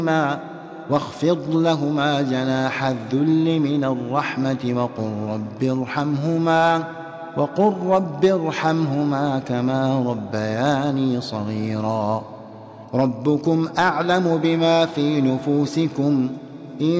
واخفض لهما جناح الذل من الرحمة وقل رب ارحمهما كما ربياني صغيرا. ربكم أعلم بما في نفوسكم